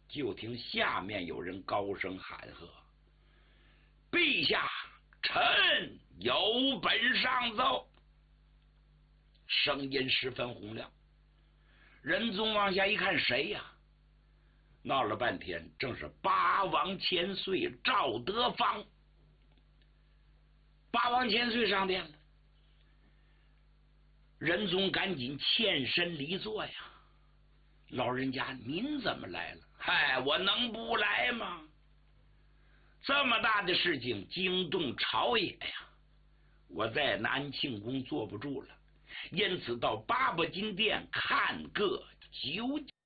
就听下面有人高声喊喝：“陛下，臣有本上奏。”声音十分洪亮。仁宗往下一看，谁呀？闹了半天，正是八王千岁赵德芳。八王千岁上殿了，仁宗赶紧欠身离座呀。老人家，您怎么来了？嗨，我能不来吗？这么大的事情惊动朝野呀，我在南庆宫坐不住了，因此到八宝金殿看个究竟。